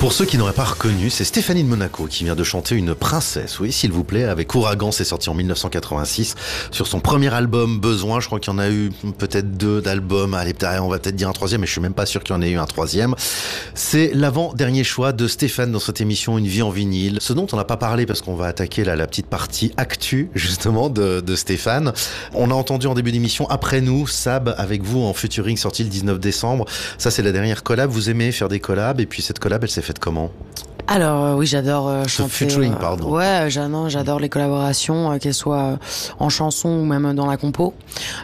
Pour ceux qui n'auraient pas reconnu, c'est Stéphanie de Monaco qui vient de chanter une princesse, oui s'il vous plaît, avec Ouragan. C'est sorti en 1986 sur son premier album Besoin. Je crois qu'il y en a eu peut-être 2 d'albums. Allez, on va peut-être dire un troisième, mais je suis même pas sûr qu'il y en ait eu un troisième. C'est l'avant-dernier choix de Stéphane dans cette émission Une vie en vinyle. Ce dont on n'a pas parlé parce qu'on va attaquer la petite partie actu justement de Stéphane. On a entendu en début d'émission Après nous, Sab avec vous en featuring sorti le 19 décembre. Ça c'est la dernière collab. Vous aimez faire des collabs et puis cette collab elle s'est faite comment ? Alors oui, j'adore chanter. Featuring, pardon. Ouais, j'adore les collaborations, qu'elles soient en chanson ou même dans la compo.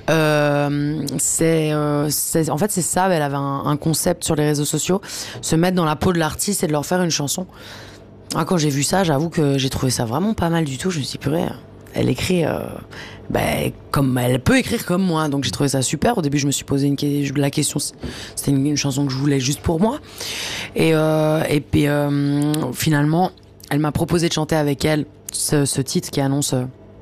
En fait, c'est ça. Elle avait un concept sur les réseaux sociaux, se mettre dans la peau de l'artiste et de leur faire une chanson. Quand j'ai vu ça, j'avoue que j'ai trouvé ça vraiment pas mal du tout. Je me suis dit, purée, elle écrit comme elle peut écrire comme moi, donc j'ai trouvé ça super. Au début je me suis posé la question, c'était une chanson que je voulais juste pour moi et puis finalement elle m'a proposé de chanter avec elle ce titre qui annonce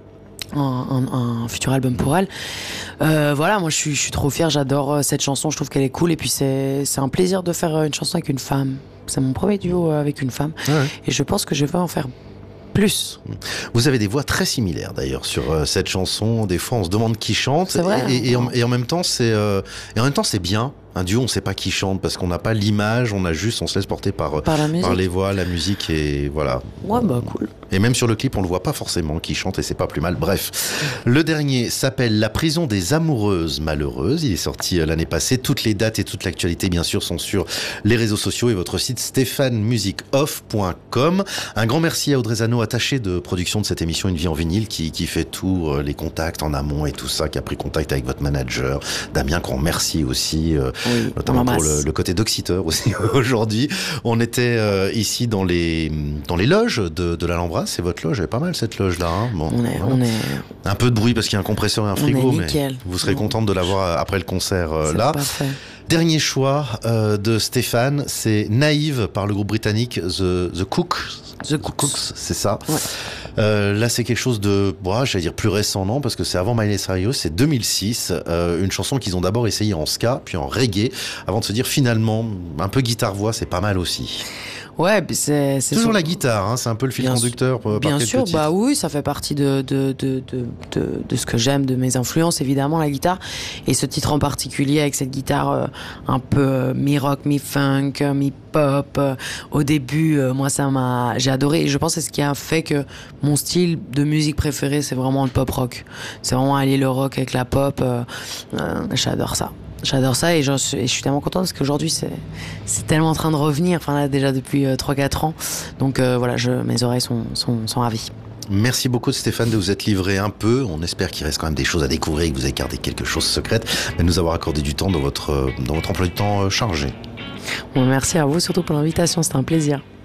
un futur album pour elle. Voilà, moi je suis trop fière, j'adore cette chanson, je trouve qu'elle est cool et puis c'est un plaisir de faire une chanson avec une femme. C'est mon premier duo avec une femme. Ouais. Et je pense que je vais en faire plus. Vous avez des voix très similaires d'ailleurs sur cette chanson. Des fois, on se demande qui chante. C'est vrai, et en même temps, c'est bien. Un duo, on ne sait pas qui chante parce qu'on n'a pas l'image, on se laisse porter par les voix, la musique et voilà. Ouais, cool. Et même sur le clip, on le voit pas forcément qui chante et c'est pas plus mal. Bref, le dernier s'appelle La prison des amoureuses malheureuses. Il est sorti l'année passée. Toutes les dates et toute l'actualité, bien sûr, sont sur les réseaux sociaux et votre site stéphanemusicoff.com. Un grand merci à Audrey Zano, attachée de production de cette émission Une vie en vinyle, qui fait tous les contacts en amont et tout ça, qui a pris contact avec votre manager. Damien, grand merci aussi. Oui, notamment pour le côté d'Oxiteur aussi. Aujourd'hui, on était ici dans les loges de l'Alhambra. C'est votre loge, elle est pas mal cette loge-là. Hein. Bon, on est un peu de bruit parce qu'il y a un compresseur et un frigo, mais vous serez contente de l'avoir après le concert là. Parfait. Dernier choix de Stéphane, c'est Naïve par le groupe britannique The Cooks. The Cooks, c'est ça. Ouais. Là, c'est quelque chose de, j'allais dire plus récent, non, parce que c'est avant Miley Cyrus, c'est 2006. Une chanson qu'ils ont d'abord essayé en ska, puis en reggae, avant de se dire finalement, un peu guitare-voix, c'est pas mal aussi. Ouais, c'est toujours la guitare, hein, c'est un peu le fil conducteur. Bien sûr, oui, ça fait partie de ce que j'aime, de mes influences, évidemment, la guitare. Et ce titre en particulier, avec cette guitare un peu mi-rock, mi-funk, mi-pop. Au début, moi, j'ai adoré. Et je pense que c'est ce qui a fait que mon style de musique préféré, c'est vraiment le pop-rock. C'est vraiment allier le rock avec la pop. J'adore ça. J'adore ça et je suis tellement contente parce qu'aujourd'hui c'est tellement en train de revenir, enfin là déjà depuis 3-4 ans, donc voilà, mes oreilles sont ravies. Merci beaucoup Stéphane de vous être livré un peu. On espère qu'il reste quand même des choses à découvrir et que vous avez gardé quelque chose secrète, mais de nous avoir accordé du temps dans votre emploi du temps chargé. Bon, merci à vous surtout pour l'invitation, c'était un plaisir.